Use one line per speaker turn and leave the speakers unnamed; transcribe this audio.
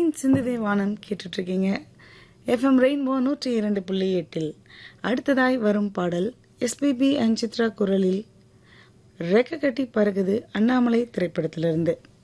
தேன் சிந்துதே வானம் கேட்டுட்டு இருக்கீங்க. FM rainbow 102.8. அடுத்ததாய் வரும் பாடல் SPB அண்ட் சித்ரா குரலில் ரெக்க கட்டி பறகுது அண்ணாமலை திரைப்படத்திலிருந்து.